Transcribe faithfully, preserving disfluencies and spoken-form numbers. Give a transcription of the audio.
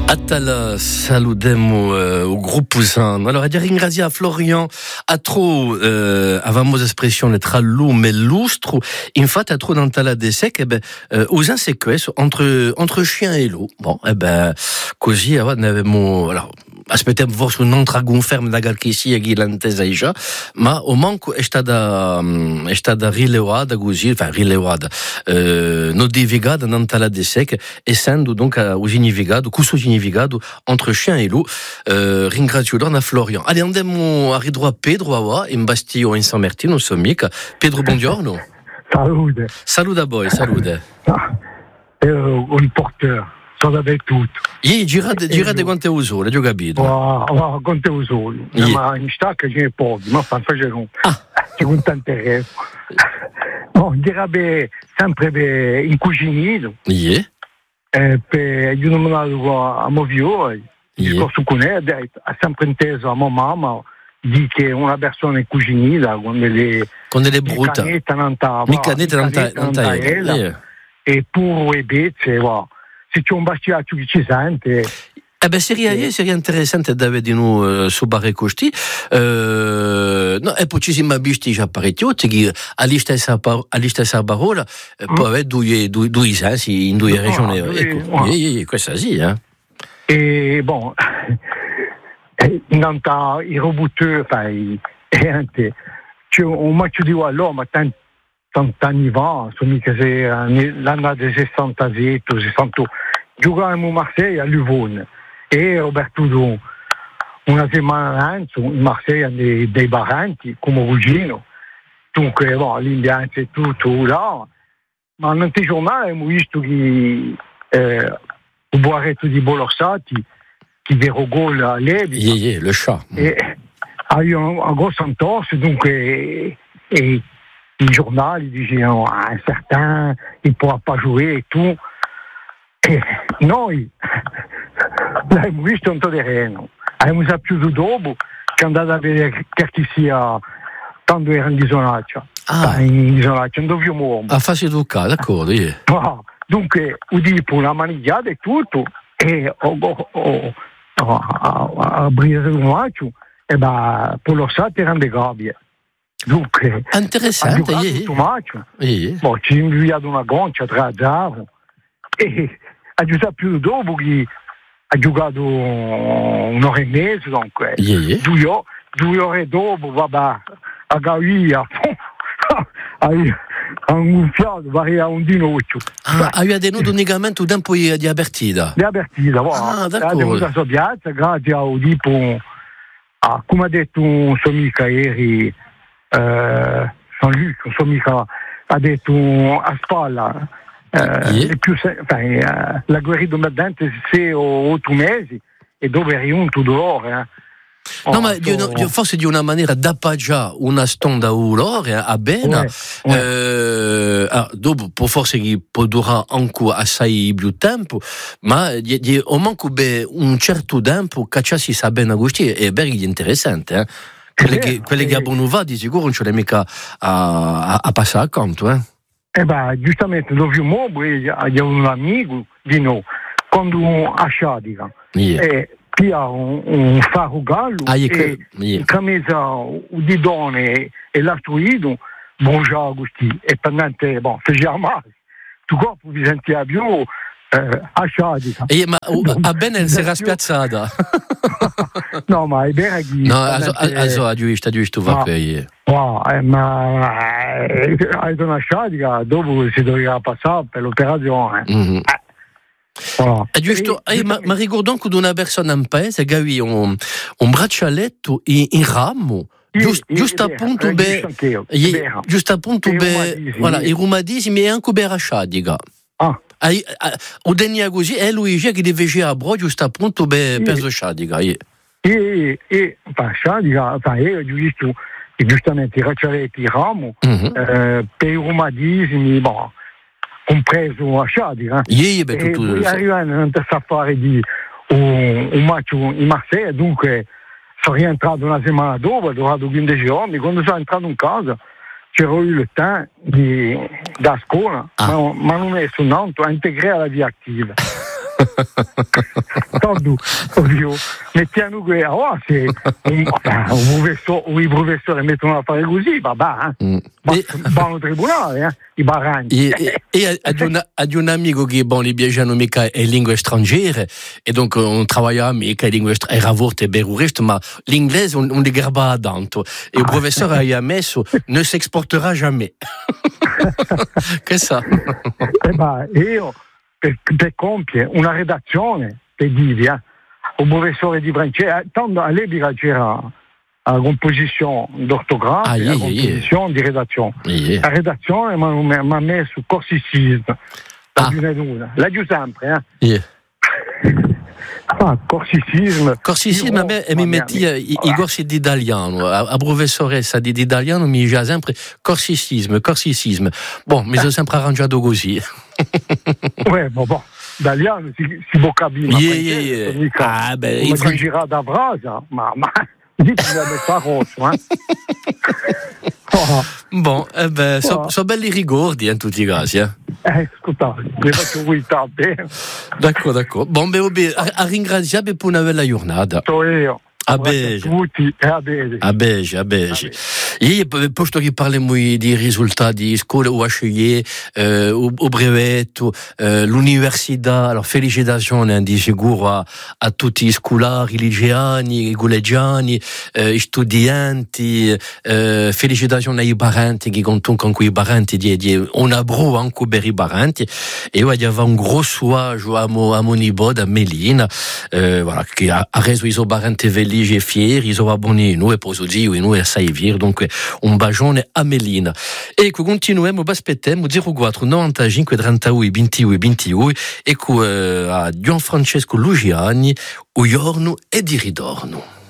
Atala, saludemo uh, o gruppo San. Allora, di ringrazia Florian a tro uh, avamo espressione tra lume e lustro. Infatti, a tro dans tala de sec, eh ben, uh, usan se questo entre entre chien e loup. Bon, eh ben, così avevamo, allora, aspettiamo forse un altro conferma da qualche sia che l'antesa già, ma o manco è stata è stata rilevata così, enfin rilevata, uh, non divulgata dans tala de sec, essendo donc o significato, questo significato entre chien e loup. Uh, ringrazio Donna Florian. Allez, andiamo a ridro a Pedro awa in Bastillo in San Martino, sono mica. Pedro, buongiorno. Salute. Salute a voi, salute. Ah, eh, un porteur, so da tutto. Io girate, girate quante usole, ho capito. Wow, wow, quante usole. Yeah. Ma in stacca ce ne pochi, ma fa facere un... Ah. C'è un tante Bon, direbbe sempre in cucinino. Yeah. Eh, per io non me la a movio, il Yeah. discorso con lei, ha sempre inteso a mia mamma, di che una persona in cucinina, quando le... Con delle brutte. Mi canetta non tava. Mi canetta non ta- non ta- yeah. E puro e bezze, va. Se c'è un bastiaccio che ci sente... Eh ben, seria, seria interessante da vedere uh, su barre costi. Uh, no, e poi ci siamo visti già parecchio, che alla stessa, par- alla stessa parola, mm. poi avere due, due, due sensi in due no, regioni. Due, ecco, no. yeah, yeah, questa sì, eh. E bon, non t'ha i roboteux, enfin, c'è un match di allora, ma tanti anni fa, sono mica se l'anno del sessantasette, sessanta, giocavamo a Marseille a Luvone. E Roberto Don, una settimana avanti, in Marseille dei, dei baranti come cugino, dunque bon, l'imbianco è tutto là, ma non ti giornale abbiamo visto che eh, un buaretto di Bolorsati che derogola a Levi yeah, yeah, le chat e ha eu un, un grosso intorso, dunque e, e i giornali dicevano ah, un certain il ne pourra pas jouer e tu e noi l'abbiamo visto un terreno, abbiamo saputo dopo che andate a vedere che sia quando era in isolaccia. Ah, in isolaccia, non dobbiamo a farsi educare, d'accordo, yeah. ah, dunque, udipo una manigliata e tutto, e ho, ho, ho, ho, ho preso un maccio, e bah, per lo stato erano le gabbie. Dunque, interessante, ha yeah. tutto maccio. Yeah. Boh, ci è inviato una goncia tra Zaro, e ha giocato più dopo che ha giocato un'ora e mezza, dunque. Yeah, yeah. Due, ore, due ore dopo, vabbè, a Gavia, ha gonfiato, varia un dinocchio. Ah, aveva tenuto un legamento tempo di avvertita. Di avvertita, va. Ah, d'accordo. Abbiamo la sua piazza, grazie a Udipo, a, come ha detto un suo amico ieri, eh, San Luc, un suo amico ha detto a spalla, eh, yeah. le più, enfin, eh, la guerrita mettente sei o otto mesi, e dove eri un dolore, eh. No, oh, ma di una, di, forse di una maniera d'appaggiare una stonda ulore a bene, ouais, ouais. Eh, ah, dopo può forse che può durare ancora assai più tempo, ma di, di, o manco be un certo tempo che ci si sa bene a gustare, è ben interessante, eh? Quelle, che, quelle che abbiamo va di sicuro non ce l'è mica a, a, a passare accanto, eh? Eh beh, giustamente, dobbiamo, abbiamo un amico di noi, quando a Sciadica, yeah. e pia un, un faro gallo ah, e che, yeah. in camisa di donne e l'altro ido, buongiorno Agusti, e pendente, bon, faceva male, tu corpo vi sentiva più eh, a Sciadica. Eh, ma uh, a bene si era spiazzata. No, ma è vero che... No, also ha giusto, ha giusto, va qui. No, ma hai una Sciadica, dopo si doveva passare per l'operazione. Mm-hmm. Eh. Oh. È giusto, eh, ma, ma ricordo anche di una persona in paese che aveva un, un braccialetto in, in ramo, giusto, giusto appunto per giusto appunto per voilà, i reumatismi e anche per la sciadica. Ah. O denia così e lui dice che deve fare a bro giusto appunto per per la sciadica. E e e pa sciadica, fa io ho visto giustamente i braccialetti in ramo mm-hmm. eh, per i reumatismi, boh, compreso a Sciadica. Yeah, beh, e tutto poi arrivano a fare di un, un match in Marseille, dunque sono rientrato una settimana dopo, ho durato quindici giorni, quando sono entrato in casa c'ero eu il tempo di, da scuola, ah. ma, ma non è soltanto a integrare la via attiva. Tanto, ovvio. Mettiamo qui, oh, se un, un professore, o i professori mettono a fare così, vabbè, eh. mm. Vanno al tribunale, eh, i barranchi. E, e ad un amico che, bon, li viaggiano mica è lingue straniere, e donc on travaille mica lingue straniere, era vorte berurist, ma l'inglese on, on li garba tanto. E il professore ha messo, ne s'exportera jamais. Che sa? Eh beh, io, per, per compiere una redazione, per dire, eh, un professore di francese, tanto all'epoca c'era la composizione d'ortografia, ah, yeah, la composizione yeah. di redazione. Yeah. La redazione mi ha messo corsicismo, ah. l'ha giù sempre, eh? Yeah. Ah, corsicismo. Corsicismo, a me mi metti i, i corsi di italiano, a, a professoressa di italiano mi dice sempre corsicismo, corsicismo. Bon, mi sono sempre arrangiato così. Ouais, bon, bon. Italiano si, si può capire. Yeah, yeah, yeah. Ah, beh, in Fran- girare da brasa, ma, ma dici che mi fa rosso, eh? Oh. Bon, eh beh, sono so belli ricordi in tutti i casi, eh? Eh, scusate, mi faccio guidare bene. D'accordo, d'accordo. Bon, beh, beh, a, a ringraziare per una bella giornata. Sto io. A Beige. Tutti e a Beige. A Beige, a Beige. Io, posto che parliamo di risultati di scuola, o H I E, eh, o, o brevetto, eh, l'università, allora felicitazioni di sicuro a, a tutti i scolari, i liceani, i collegiani, eh, i studenti, eh, felicitazioni ai parenti che contano con quei parenti di, di un abro anche per i parenti. E io avevo un grosso agio a mo, a mon nipote, a Melina, eh, voilà, che ha, ha reso i suoi parenti veli e fieri, i suoi abboni, noi, e poi così, noi a sei vir, donc un bagione a Melina. E che continuiamo, aspettiamo zero quattro novantacinque trentadue ventidue ventidue e che uh, a Gian Francesco Lugiani, o giorno e di ritorno.